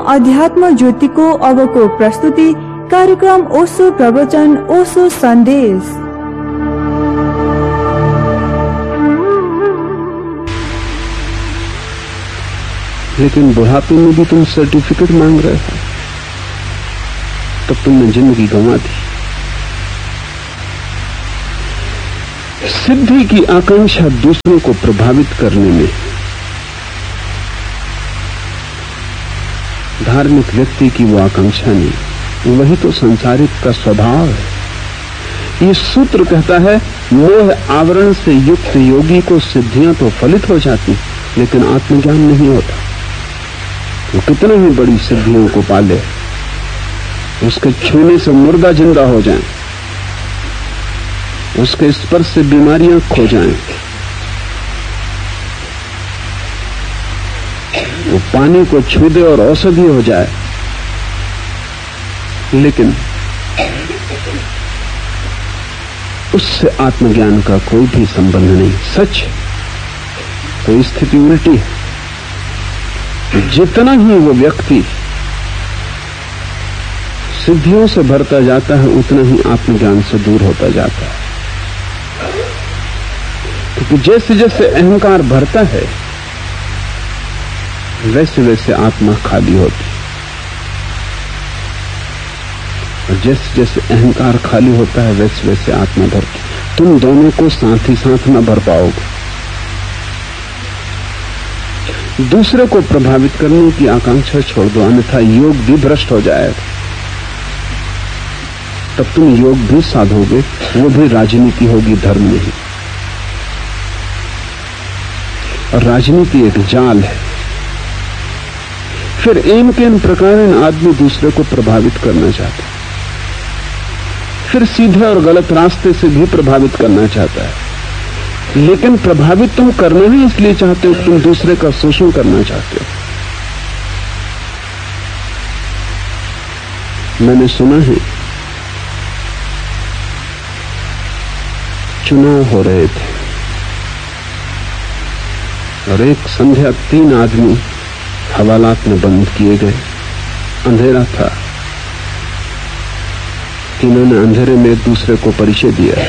अध्यात्म ज्योति को अब को प्रस्तुति कार्यक्रम ओशो प्रवचन ओशो संदेश। लेकिन बुढ़ापे में भी तुम सर्टिफिकेट मांग रहे हो, तब तुमने जिंदगी गंवा दी। सिद्धि की आकांक्षा दूसरों को प्रभावित करने में धार्मिक व्यक्ति की वो आकांक्षा नहीं, वही तो संसारिक का स्वभाव है। ये सूत्र कहता है, मोह आवरण से युक्त योगी को सिद्धियां तो फलित हो जाती, लेकिन आत्मज्ञान नहीं होता। वो कितने ही बड़ी सिद्धियों को पाले, उसके छूने से मुर्दा जिंदा हो जाए, उसके स्पर्श से बीमारियां खो जाएं, वो पानी को छू दे और औषधि हो जाए, लेकिन उससे आत्मज्ञान का कोई भी संबंध नहीं। सच कोई स्थिति उल्टी है। जितना ही वो व्यक्ति सिद्धियों से भरता जाता है, उतना ही आत्मज्ञान से दूर होता जाता है। क्योंकि जैसे जैसे अहंकार भरता है, वैसे वैसे आत्मा खाली होती, और जैसे जैसे अहंकार खाली होता है, वैसे वैसे आत्मा भरती। तुम दोनों को साथ ही साथ न भर पाओगे। दूसरे को प्रभावित करने की आकांक्षा छोड़ दो, अन्यथा योग भी भ्रष्ट हो जाएगा। तब तुम योग भी साधोगे, वो भी राजनीति होगी, धर्म नहीं। और राजनीति एक जाल है। फिर एम के इन प्रकार आदमी दूसरे को प्रभावित करना चाहता है, फिर सीधे और गलत रास्ते से भी प्रभावित करना चाहता है। लेकिन प्रभावित तुम करना ही इसलिए चाहते हो, तुम दूसरे का शोषण करना चाहते हो। मैंने सुना है, चुनाव हो रहे थे और एक संध्या 3 आदमी हवालात में बंद किए गए। अंधेरा था, इन्होंने अंधेरे में एक दूसरे को परिचय दिया।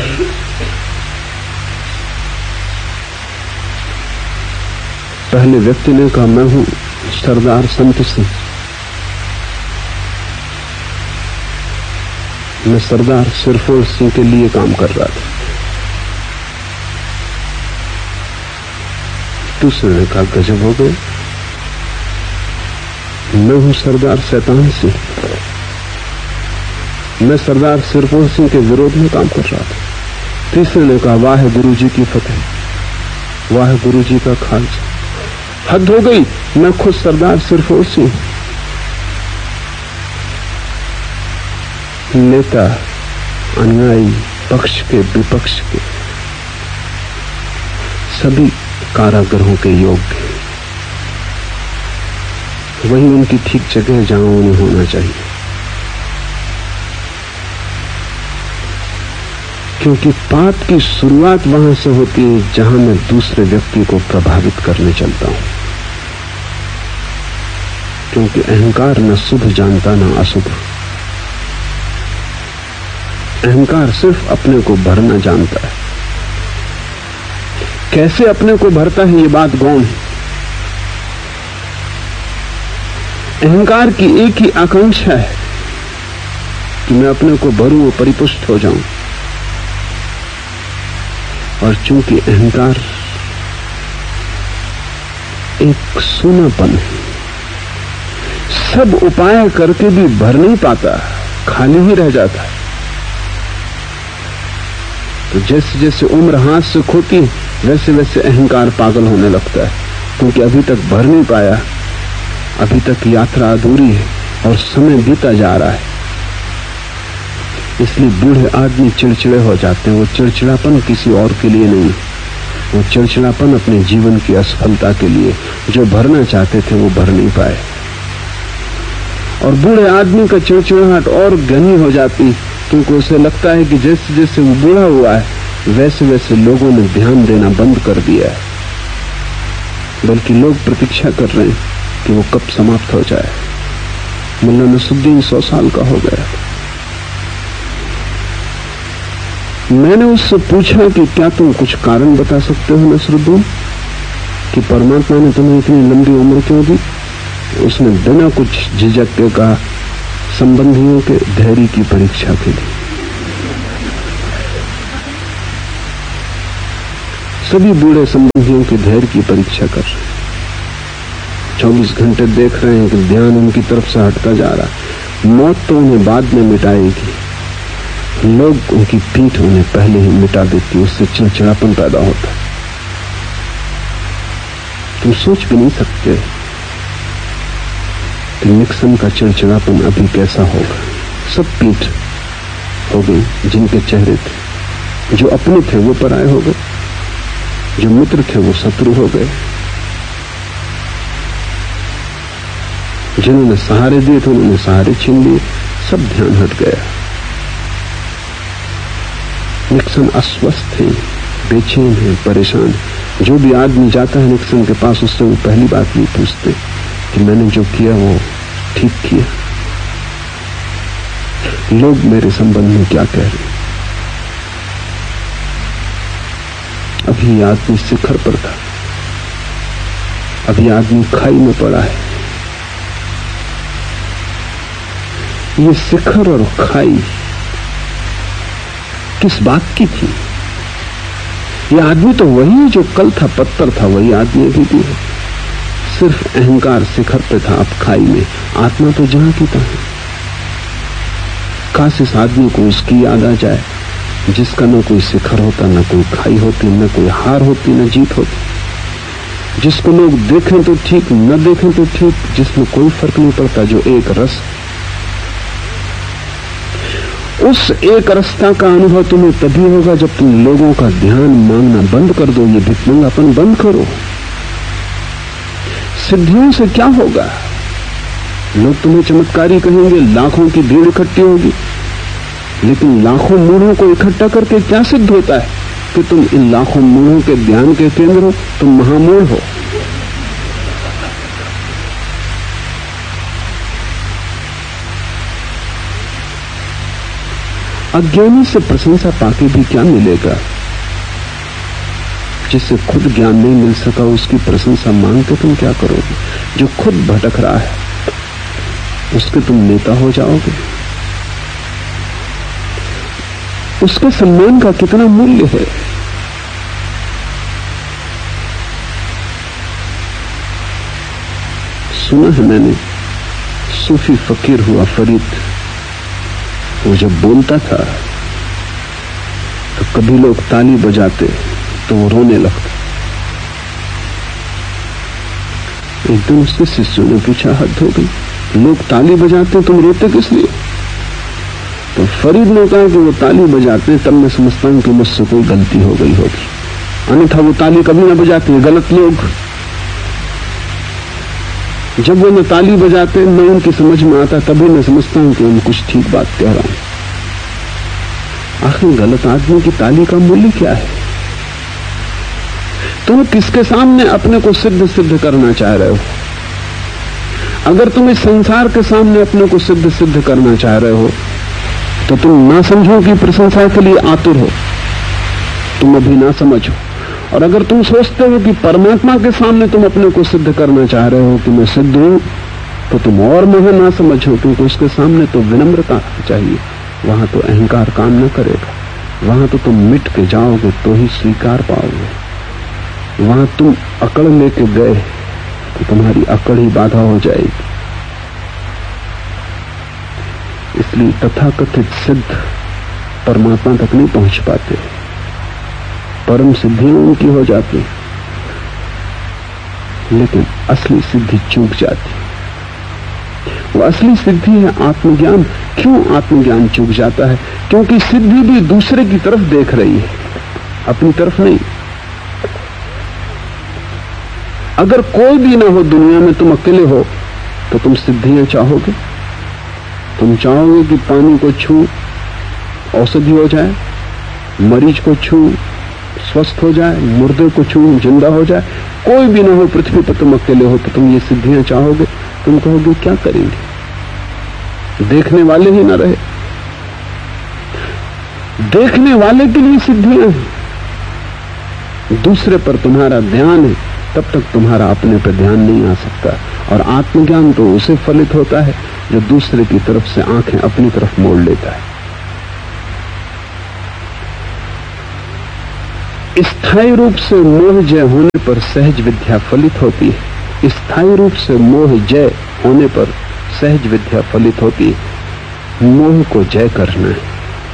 पहले व्यक्ति ने कहा, मैं हूं सरदार संत सिंह, मैं सरदार सिरफोर सिंह के लिए काम कर रहा था। दूसरे ने कहा, गजब हो गए, मैं हूं सरदार शैतान सिंह, मैं सरदार सिरफोर सिंह के विरोध में काम कर रहा था। तीसरे ने कहा, वाह गुरु जी की फतेह, वाह गुरु जी का खालसा। हद हो गई, मैं खुद सरदार सिरफोर सिंह। नेता, अनुयायी, पक्ष के विपक्ष के सभी कारागृहों के योग्य, वही उनकी ठीक जगह जहां उन्हें होना चाहिए। क्योंकि पाप की शुरुआत वहां से होती है जहां मैं दूसरे व्यक्ति को प्रभावित करने चलता हूं। क्योंकि अहंकार न शुभ जानता न अशुभ। अहंकार सिर्फ अपने को भरना जानता है। कैसे अपने को भरता है, ये बात गौण है। अहंकार की एक ही आकांक्षा है कि मैं अपने को भरूं, परिपुष्ट हो जाऊं। और चूंकि अहंकार एक सूनापन है, सब उपाय करके भी भर नहीं पाता, खाली ही रह जाता है। तो जैसे जैसे उम्र हाथ से खोती, वैसे वैसे अहंकार पागल होने लगता है, क्योंकि अभी तक भर नहीं पाया, अभी तक यात्रा अधूरी है और समय बीता जा रहा है। इसलिए बूढ़े आदमी चिड़चिड़े हो जाते हैं। वो चिड़चिड़ापन किसी और के लिए नहीं, वो चिड़चिड़ापन अपने जीवन की असफलता के लिए। जो भरना चाहते थे वो भर नहीं पाए। और बूढ़े आदमी का चिड़चिड़ाहट और घनी हो जाती, क्योंकि उसे लगता है कि जैसे जैसे वो बूढ़ा हुआ है, वैसे वैसे लोगों ने ध्यान देना बंद कर दिया है। बल्कि लोग प्रतीक्षा कर रहे हैं कि वो कब समाप्त हो जाए। मुल्ला नसरुद्दीन 100 साल का हो गया। मैंने उससे पूछा कि क्या तुम कुछ कारण बता सकते हो नसरुद्दीन कि परमात्मा ने तुम्हें इतनी लंबी उम्र क्यों दी? उसने बिना कुछ झिझक के कहा, संबंधियों के धैर्य की परीक्षा के लिए। सभी बूढ़े संबंधियों के धैर्य की परीक्षा कर रहे हैं। 24 घंटे देख रहे हैं कि ध्यान उनकी तरफ से हटता जा रहा है। मौत तो उन्हें बाद में मिटाएगी, लोग उनकी पीठ उन्हें पहले ही मिटा देती, उससे चिड़चिड़ापन पैदा होता है। तुम सोच भी नहीं सकते कि निक्सन का चिड़चिड़ापन अभी कैसा होगा। सब पीठ हो गई जिनके चेहरे थे, जो अपने थे वो पराये हो गए, जो मित्र थे वो शत्रु हो गए, जिन्होंने सहारे दिए थे उन्होंने सहारे छीन लिए, सब ध्यान हट गया। निक्सन अस्वस्थ है, बेचैन है, परेशान है। जो भी आदमी जाता है निक्सन के पास, उससे वो पहली बात नहीं पूछते कि मैंने जो किया वो ठीक किया, लोग मेरे संबंध में क्या कह रहे हैं। अभी आदमी शिखर पर था, अभी आदमी खाई में पड़ा है। ये शिखर और खाई किस बात की थी? ये आदमी तो वही है जो कल था, पत्थर था, वही आदमी अभी भी है। सिर्फ अहंकार शिखर पे था, अब खाई में। आत्मा तो जहां की तहां। काश इस आदमी को उसकी याद आ जाए जिसका न कोई शिखर होता, न कोई खाई होती, न कोई हार होती, न जीत होती। जिसको लोग देखें तो ठीक, न देखें तो ठीक, जिसमें कोई फर्क नहीं पड़ता, जो एक रस। उस एक रस्ता का अनुभव तुम्हें तभी होगा जब तुम लोगों का ध्यान मांगना बंद कर दो, ये भिखमंगापन बंद करो। सिद्धियों से क्या होगा? लोग तुम्हें चमत्कारी कहेंगे, लाखों की भीड़ इकट्ठी होगी, लेकिन लाखों मूढ़ों को इकट्ठा करके क्या सिद्ध होता है कि तुम इन लाखों मूढ़ों के ध्यान के केंद्र हो? तुम महामूढ़ हो। अज्ञानी से प्रशंसा पाके भी क्या मिलेगा? जिससे खुद ज्ञान नहीं मिल सका उसकी प्रशंसा मांग के तुम क्या करोगे? जो खुद भटक रहा है उसके तुम नेता हो जाओगे? उसके सम्मान का कितना मूल्य है? सुना है मैंने, सूफी फकीर हुआ फरीद, वो जब बोलता था तो कभी लोग ताली बजाते तो वो रोने लगता। एक दिन उसके शिष्यों ने पूछा, हद हो गई, लोग ताली बजाते तुम रोते किस लिए? तो फरीद ने कहा कि वो ताली बजाते तब मैं समझता हूं कि मुझसे कोई गलती हो गई होगी, अन्यथा वो ताली कभी ना बजाते, गलत लोग। जब वो मैं ताली बजाते मैं उनकी समझ में आता, तभी मैं समझता हूं कि उन कुछ ठीक बात कह रहा हूं। आखिर गलत आदमी की ताली का मूल्य क्या है? तुम किसके सामने अपने को सिद्ध करना चाह रहे हो? अगर तुम इस संसार के सामने अपने को सिद्ध करना चाह रहे हो तो तुम ना समझो कि प्रशंसा के लिए आतुर हो, तुम अभी ना समझो। और अगर तुम सोचते हो कि परमात्मा के सामने तुम अपने को सिद्ध करना चाह रहे हो कि मैं सिद्ध हूं, तो तुम और मुझे ना समझो, क्योंकि उसके सामने तो विनम्रता चाहिए। वहां तो अहंकार काम न करेगा, वहां तो तुम मिट के जाओगे तो ही स्वीकार पाओगे। वहां तुम अकड़ लेके गए तो तुम्हारी अकड़ ही बाधा हो जाएगी। इसलिए तथाकथित सिद्ध परमात्मा तक नहीं पहुंच पाते, परम सिद्धियां उनकी हो जाती, लेकिन असली सिद्धि चूक जाती। वो असली सिद्धि है आत्मज्ञान। क्यों आत्मज्ञान चूक जाता है? क्योंकि सिद्धि भी दूसरे की तरफ देख रही है, अपनी तरफ नहीं। अगर कोई भी ना हो दुनिया में, तुम अकेले हो, तो तुम सिद्धियां चाहोगे? तुम चाहोगे कि पानी को छू औषधि हो जाए, मरीज को छू स्वस्थ हो जाए, मुर्दे को छू जिंदा हो जाए? कोई भी ना हो पृथ्वी पर, तुम अकेले हो, तो तुम ये सिद्धियां चाहोगे? तुम कहोगे क्या करेंगे? देखने वाले ही न रहे। देखने वाले के लिए सिद्धियां हैं, दूसरे पर तुम्हारा ध्यान है, तब तक तुम्हारा अपने पर ध्यान नहीं आ सकता। और आत्मज्ञान तो उसे फलित होता है जो दूसरे की तरफ से आंखें अपनी तरफ मोड़ लेता है। स्थायी रूप से मोह जय होने पर सहज विद्या फलित होती है। स्थायी रूप से मोह जय होने पर सहज विद्या फलित होती है। मोह को जय करना है।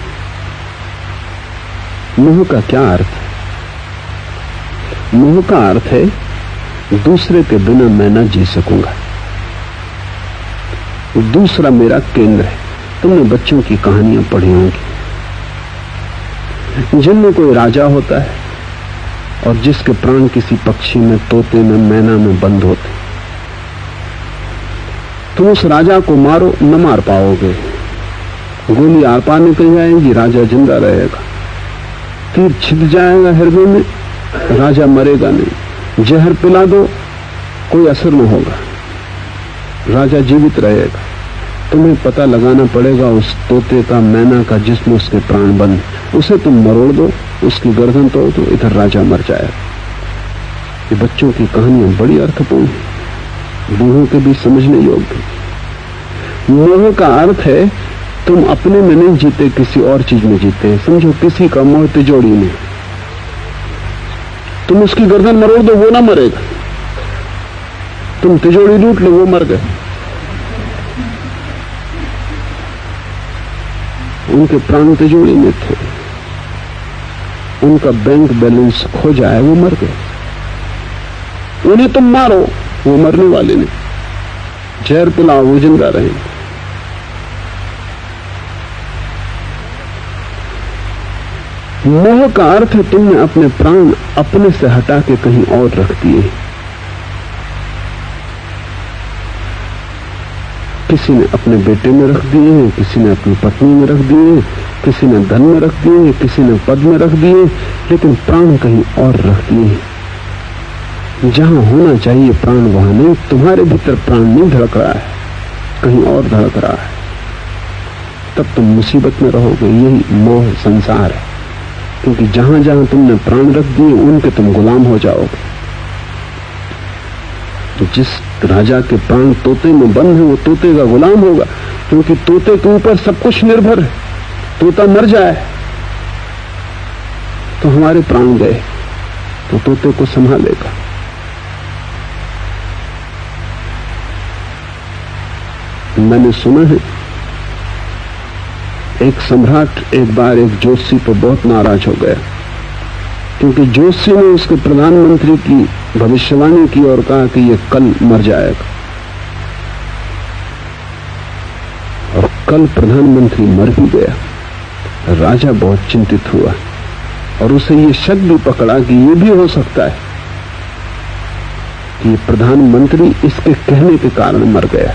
मोह का क्या अर्थ है? मोह का अर्थ है दूसरे के बिना मैं न जी सकूंगा, दूसरा मेरा केंद्र है। तुमने बच्चों की कहानियां पढ़ी होंगी जिनमें कोई राजा होता है और जिसके प्राण किसी पक्षी में, तोते में, मैना में बंद होते। तुम उस राजा को मारो, न मार पाओगे। गोली आर पार निकल जाएगी, राजा जिंदा रहेगा। तीर छिद जाएगा हृदय में, राजा मरेगा नहीं। जहर पिला दो, कोई असर न होगा, राजा जीवित रहेगा। तुम्हें पता लगाना पड़ेगा उस तोते का, मैना का, जिसमें उसके प्राण बंद। उसे तुम मरोड़ दो, उसकी गर्दन तोड़ दो, इधर राजा मर जाएगा। ये बच्चों की कहानियां बड़ी अर्थपूर्ण है, बूढ़ों के भी समझने योग्य। मोह का अर्थ है तुम अपने में नहीं जीते, किसी और चीज में जीते। समझो किसी का मोह तिजोरी में, तुम उसकी गर्दन मरोड़ दो, वो ना मरेगा। तुम तिजोरी लूट लो, वो मर गए। उनके प्राण तिजोरी में थे, उनका बैंक बैलेंस खो जाए, वो मर गए। उन्हें तुम मारो, वो मरने वाले नहीं। जहर पिलाओ, वो जिंदा रहेंगे। मोह का अर्थ है तुमने अपने प्राण अपने से हटा के कहीं और रख दिए। किसी ने अपने बेटे में रख दिए हैं, किसी ने अपनी पत्नी में रख दिए हैं, किसी ने धन में रख दिए हैं, किसी ने पद में रख दिए, लेकिन प्राण कहीं और रख दिए हैं। जहां होना चाहिए प्राण वहां नहीं। तुम्हारे भीतर प्राण नहीं धड़क रहा है, कहीं और धड़क रहा है। तब तुम मुसीबत में रहोगे। यही मोह संसार है, क्योंकि जहां जहां तुमने प्राण रख दिए उनके तुम गुलाम हो जाओगे। तो जिस राजा के प्राण तोते में बंद है, वो तोते का गुलाम होगा, क्योंकि तोते के ऊपर सब कुछ निर्भर है। तोता मर जाए तो हमारे प्राण गए, तो तोते को संभालेगा। मैंने सुना है एक सम्राट एक बार एक ज्योतिषी पर बहुत नाराज हो गया, क्योंकि ज्योतिषी ने उसके प्रधानमंत्री की भविष्यवाणी की और कहा कि ये कल मर जाएगा। और कल प्रधानमंत्री मर भी गया। राजा बहुत चिंतित हुआ और उसे ये शक भी पकड़ा कि ये भी हो सकता है कि प्रधानमंत्री इसके कहने के कारण मर गया।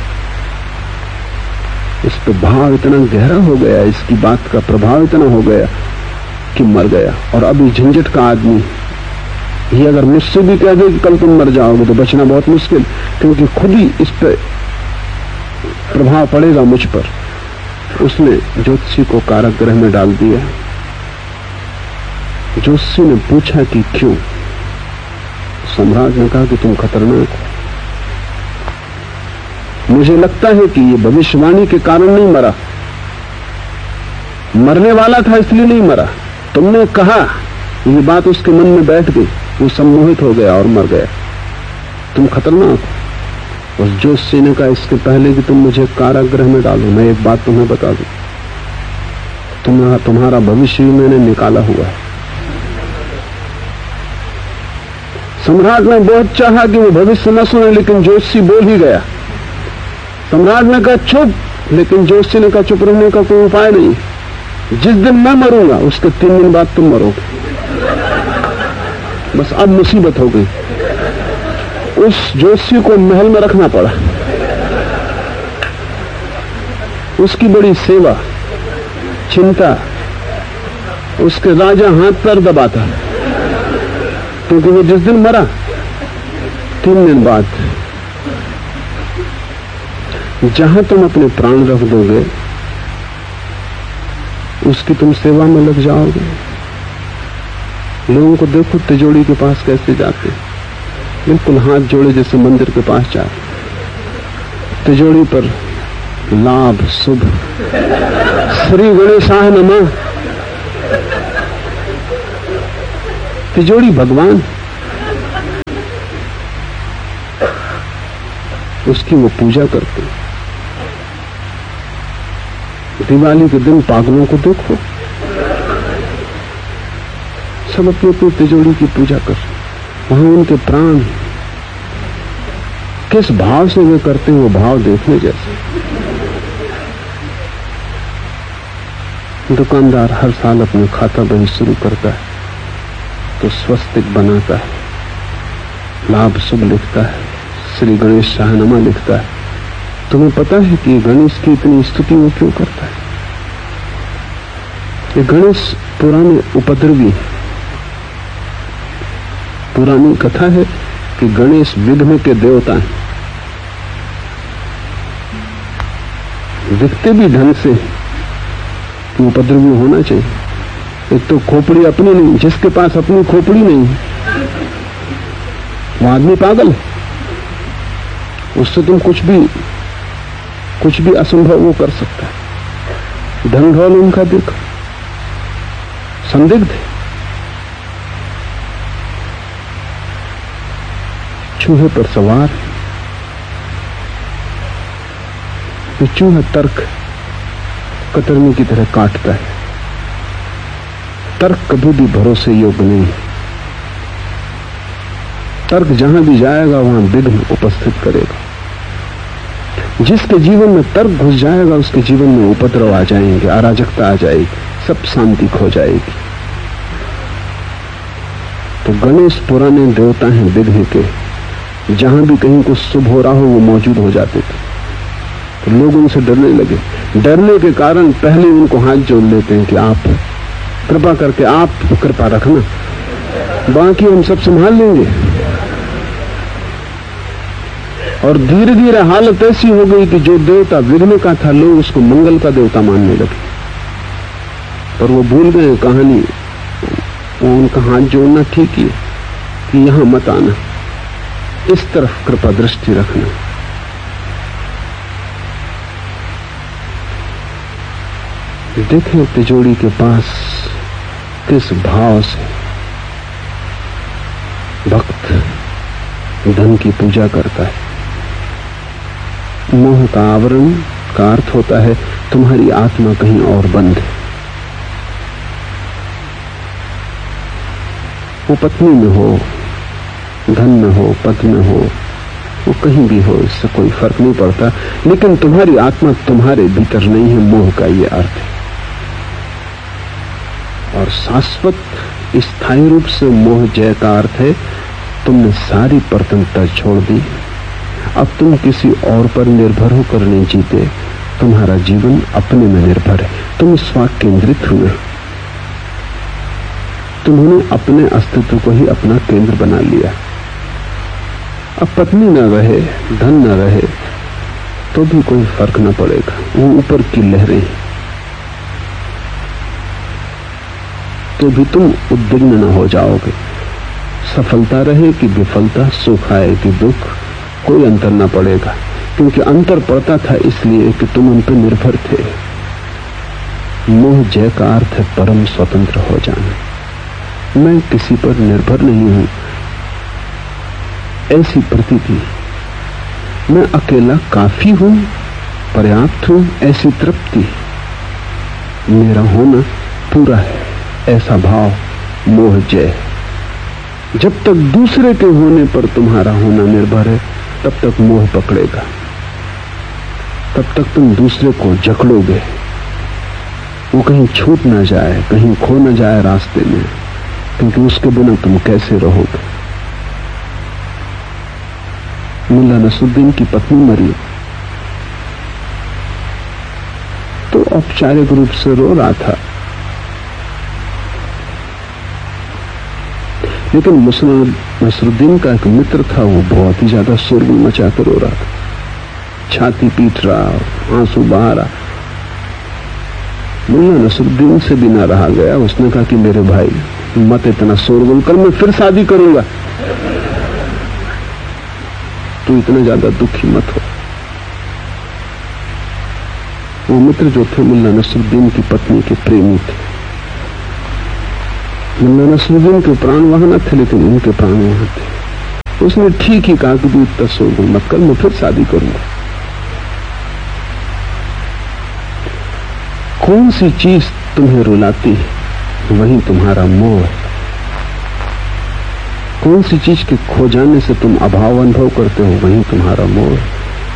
इस पर भाव इतना गहरा हो गया, इसकी बात का प्रभाव इतना हो गया कि मर गया। और अभी झंझट का आदमी ये अगर मुझसे भी कह दे कि कल तुम मर जाओगे तो बचना बहुत मुश्किल, क्योंकि खुद ही इस पर प्रभाव पड़ेगा मुझ पर। उसने ज्योतिषी को कारागृह में डाल दिया। ज्योतिषी ने पूछा कि क्यों? सम्राट ने कहा कि तुम खतरनाक हो। मुझे लगता है कि ये भविष्यवाणी के कारण नहीं मरा, मरने वाला था इसलिए नहीं मरा। तुमने कहा, ये बात उसके मन में बैठ गई, वो सम्मोहित हो गया और मर गया। तुम खतरनाक हो। उस ज्योतिषी ने कहा इसके पहले कि तुम मुझे कारागृह में डालो, मैं एक बात तुम्हें बता दूं, तुम्हारा भविष्य मैंने निकाला हुआ है। सम्राट ने बहुत चाहा कि वो भविष्य न सुने, लेकिन ज्योतिषी बोल ही गया। सम्राट ने कहा चुप, लेकिन ज्योतिषी ने कहा चुप रहने का कोई उपाय नहीं। जिस दिन मैं मरूंगा उसके 3 दिन बाद तुम मरोगे। बस अब मुसीबत हो गई। उस ज्योतिषी को महल में रखना पड़ा। उसकी बड़ी सेवा, चिंता, उसके राजा हाथ पैर दबाता, क्योंकि वो जिस दिन मरा 3 दिन बाद जहां तुम अपने प्राण रख दोगे उसकी तुम सेवा में लग जाओगे। लोगों को देखो तिजोरी के पास कैसे जाते, बिल्कुल हाथ जोड़े जैसे मंदिर के पास जाते। तिजोरी पर लाभ शुभ श्री गणेशाय नमः। तिजोरी भगवान, उसकी वो पूजा करते। दिवाली के दिन पागलों को देखो, सब अपनी अपनी तिजोरी की पूजा कर। वहां उनके प्राण किस भाव से वे करते हैं, वो भाव देखने जैसे। दुकानदार हर साल अपना खाता बही शुरू करता है तो स्वस्तिक बनाता है, लाभ शुभ लिखता है, श्री गणेश शाहनमा लिखता है। तुम्हें पता है कि गणेश की इतनी स्तुति वो क्यों करता है? ये गणेश पुराने उपद्रवी है। पुरानी कथा है कि गणेश विघ्न के देवता हैं। दिखते भी ढंग से कि उपद्रवी होना चाहिए। एक तो खोपड़ी अपनी नहीं, जिसके पास अपनी खोपड़ी नहीं वो आदमी पागल है। उससे तुम कुछ भी असंभव वो कर सकता है। ढंग ढोल उनका देखो, संदिग्ध है। चूहे पर सवार, तो चूहा तर्क कतरनी की तरह काटता है। तर्क कभी भी भरोसे योग्य नहीं है। तर्क जहां भी जाएगा वहां विघ्न उपस्थित करेगा। जिसके जीवन में तर्क घुस जाएगा उसके जीवन में उपद्रव आ जाएंगे, अराजकता आ जाएगी, सब शांति खो जाएगी। तो गणेश पुराने देवता हैं विघ्न के। जहां भी कहीं कुछ शुभ हो रहा हो वो मौजूद हो जाते थे। तो लोग उनसे डरने लगे। डरने के कारण पहले उनको हाथ जोड़ लेते हैं कि आप कृपा करके आप कृपा रखना, बाकी हम सब संभाल लेंगे। और धीरे धीरे हालत ऐसी हो गई कि जो देवता विघ्न का था लोग उसको मंगल का देवता मानने लगे। पर वो भूल गए कहानी, वो उनका हाथ जोड़ना ठीक ही कि यहां मत आना, इस तरफ कृपा दृष्टि रखना। देखें तिजोरी के पास किस भाव से भक्त धन की पूजा करता है। मोह का आवरण का अर्थ होता है तुम्हारी आत्मा कहीं और बंद है। वो पत्नी में हो, धन में हो, पद में हो, वो कहीं भी हो, इससे कोई फर्क नहीं पड़ता। लेकिन तुम्हारी आत्मा तुम्हारे भीतर नहीं है, मोह का ये अर्थ है। और शाश्वत स्थायी रूप से मोह जय का अर्थ है तुमने सारी परतंत्रता छोड़ दी। अब तुम किसी और पर निर्भर होकर नहीं जीते, तुम्हारा जीवन अपने में निर्भर है। तुम स्व केंद्रित हुए, तुम्होंने अपने अस्तित्व को ही अपना केंद्र बना लिया। अब पत्नी न रहे, धन न रहे तो भी कोई फर्क न पड़ेगा, वो ऊपर की लहरें, तो भी तुम उद्विग्न न हो जाओगे। सफलता रहे कि विफलता, सुख आए कि दुख, कोई अंतर न पड़ेगा। क्योंकि अंतर पड़ता था इसलिए कि तुम उन पर निर्भर थे। मोह जय का अर्थ है परम स्वतंत्र हो जाना। मैं किसी पर निर्भर नहीं हूं, ऐसी प्रतीति। मैं अकेला काफी हूं, पर्याप्त हूं, ऐसी तृप्ति। मेरा होना पूरा है, ऐसा भाव मोह जय। जब तक दूसरे के होने पर तुम्हारा होना निर्भर है तब तक मोह पकड़ेगा, तब तक तुम दूसरे को जकड़ोगे। वो कहीं छूट ना जाए, कहीं खो ना जाए रास्ते में, क्योंकि उसके बिना तुम कैसे रहोगे। मुल्ला नसरुद्दीन की पत्नी मरी तो औपचारिक रूप से रो रहा था, लेकिन मुल्ला नसरुद्दीन का एक मित्र था, वो बहुत ही ज्यादा शोरगुल मचाकर रो रहा था। छाती पीट रहा, आंसू बहा रहा। मुल्ला नसरुद्दीन से भी ना रहा गया। उसने कहा कि मेरे भाई मत इतना शोरगुल कर, मैं फिर शादी करूंगा, तू इतना ज्यादा दुखी मत हो। वो मित्र जो थे मुल्ला नसरुद्दीन की पत्नी के प्रेमी थे। मुल्ला नसरुद्दीन के प्राण वहां न थे, लेकिन उनके प्राण वहां थे। उसने ठीक ही कहा कि तू इतना शोरगुल मत कर, मैं फिर शादी करूंगा। कौन सी चीज तुम्हें रुलाती है वही तुम्हारा मोह है। कौन सी चीज के खो जाने से तुम अभाव अनुभव करते हो वही तुम्हारा मोह है।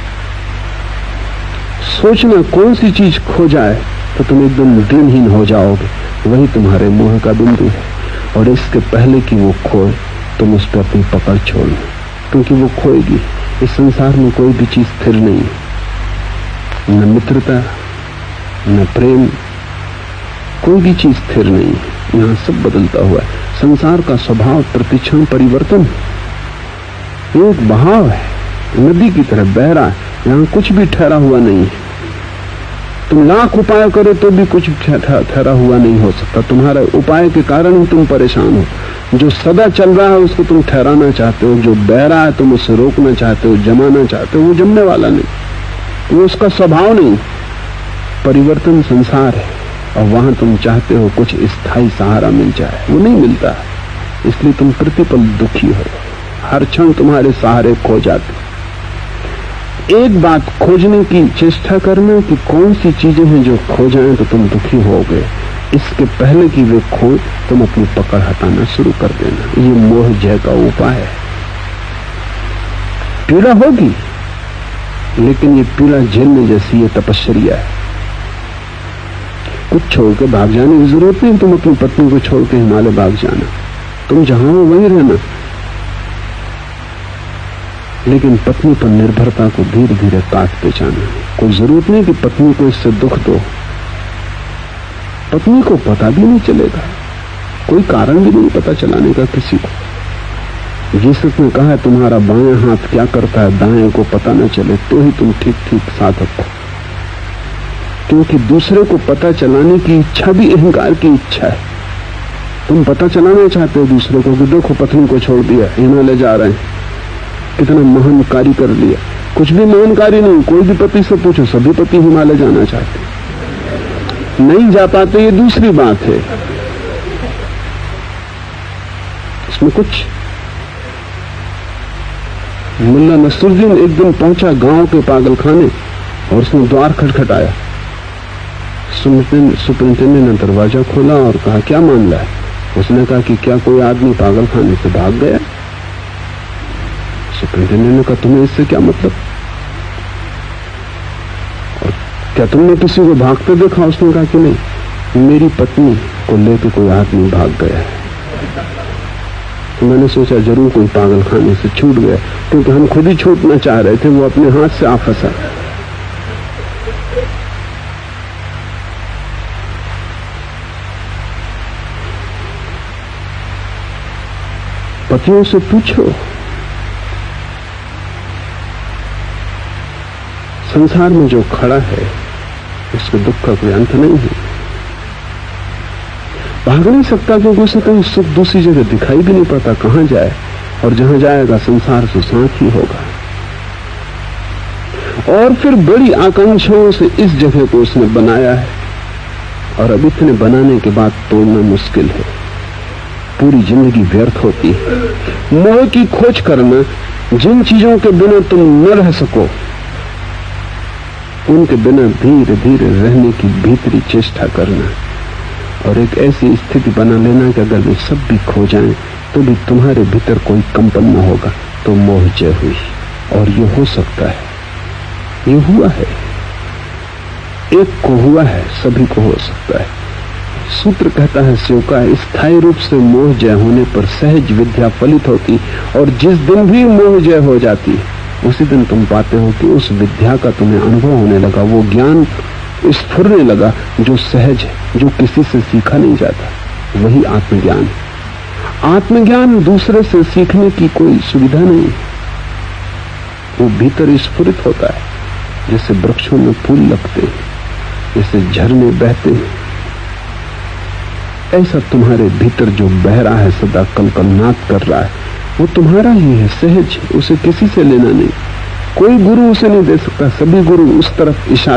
सोचना कौन सी चीज खो जाए तो तुम एकदम दिनहीन हो जाओगे, वही तुम्हारे मोह का बिंदु है। और इसके पहले कि वो खोए तुम उस पर अपनी पकड़ छोड़ना, क्योंकि वो खोएगी। इस संसार में कोई भी चीज स्थिर नहीं है, न मित्रता न प्रेम, कोई भी चीज स्थिर नहीं है। यहाँ सब बदलता हुआ है। संसार का स्वभाव प्रतिक्षण परिवर्तन है। एक बहाव है, नदी की तरह बह रहा है, यहाँ कुछ भी ठहरा हुआ नहीं है। तुम लाख उपाय करो तो भी कुछ ठहरा हुआ नहीं हो सकता। तुम्हारे उपाय के कारण ही तुम परेशान हो। जो सदा चल रहा है उसको तुम ठहराना चाहते हो, जो बह रहा है तुम उसे रोकना चाहते हो, जमाना चाहते हो, वो जमने वाला नहीं, वो उसका स्वभाव नहीं। परिवर्तन संसार है और वहां तुम चाहते हो कुछ स्थायी सहारा मिल जाए, वो नहीं मिलता। इसलिए तुम प्रतिपल दुखी हो, हर क्षण तुम्हारे सहारे खो जाते। एक बात खोजने की चेष्टा करना कि कौन सी चीजें हैं जो खो जाएं तो तुम दुखी हो गए। इसके पहले कि वे खो तुम अपनी पकड़ हटाना शुरू कर देना। ये मोह जय का उपाय है। पीड़ा होगी, लेकिन ये पीड़ा झेलने जैसी ये तपस्या है। कुछ छोड़ के भाग जाने की जरूरत नहीं। तुम अपनी पत्नी को छोड़ के हिमालय भाग जाना, तुम जहां हो वहीं रहना, लेकिन पत्नी पर निर्भरता को धीरे धीरे काटते जाना। कोई जरूरत नहीं कि पत्नी को इससे दुख दो, पत्नी को पता भी नहीं चलेगा, कोई कारण भी नहीं पता चलाने का किसी को। यीशु ने कहा है तुम्हारा बाएं हाथ क्या करता है दाएं को पता न चले, तो ही तुम ठीक ठीक साधक हो। क्योंकि दूसरे को पता चलाने की इच्छा भी अहंकार की इच्छा है। तुम पता चलाना चाहते हो दूसरे को कि देखो पत्नी को छोड़ दिया, हिमालय जा रहे हैं, कितना महान कार्य कर लिया। कुछ भी महान कार्य नहीं। कोई भी पति से पूछो, सभी पति हिमालय जाना चाहते, नहीं जा पाते, ये दूसरी बात है। इसमें कुछ मुल्ला नसरुद्दीन एक दिन पहुंचा गांव के पागलखाने और उसने द्वार खटखटाया। सुपरिंटेंडेंट ने दरवाजा खोला और कहा क्या मामला है। उसने कहा कि क्या कोई आदमी पागलखाने से भाग गया। सुपरिंटेंडेंट ने कहा तुम्हें इससे क्या मतलब, और क्या तुमने किसी को भागते देखा। उसने कहा कि नहीं, मेरी पत्नी को लेकर कोई आदमी भाग गया है। तो मैंने सोचा जरूर कोई पागलखाने से छूट गया, क्योंकि हम खुद ही छूटना चाह रहे थे, वो अपने हाथ से आ फंसा। पतियों से पूछो, संसार में जो खड़ा है उसके दुख का कोई अंत नहीं है। भाग नहीं सकता क्योंकि उसे कहीं सुख दूसरी जगह दिखाई भी नहीं पड़ता कहां जाए, और जहां जाएगा संसार से साथ ही होगा। और फिर बड़ी आकांक्षाओं से इस जगह को उसने बनाया है, और अब इतने बनाने के बाद तोड़ना मुश्किल है। पूरी जिंदगी व्यर्थ होती है। मोह की खोज करना, जिन चीजों के बिना तुम न रह सको उनके बिना धीरे धीरे रहने की भीतरी चेष्टा करना, और एक ऐसी स्थिति बना लेना कि अगर वे सब भी खो जाएं तो भी तुम्हारे भीतर कोई कंपन न होगा, तो मोह जय हुई। और ये हो सकता है, ये हुआ है, एक को हुआ है, सभी को हो सकता है। सूत्र कहता है स्योका, स्थायी रूप से मोह जय होने पर सहज विद्या फलित होती, और जिस दिन भी मोह जय हो जाती है उसी दिन तुम पाते हो कि उस विद्या का तुम्हें अनुभव होने लगा, वो ज्ञान स्फुरने लगा जो सहज है, जो किसी से सीखा नहीं जाता। वही आत्मज्ञान है। आत्मज्ञान दूसरे से सीखने की कोई सुविधा नहीं, वो भीतर स्फुरित होता है। जैसे वृक्षों में फूल लगते, जैसे झरने बहते, ऐसा तुम्हारे भीतर जो बह रहा है, सदा कलकलनाद कर रहा है, वो तुम्हारा ही है, सहज, उसे किसी से लेना नहीं। कोई गुरु उसे नहीं दे सकता। सभी गुरु उस तरफ इशारा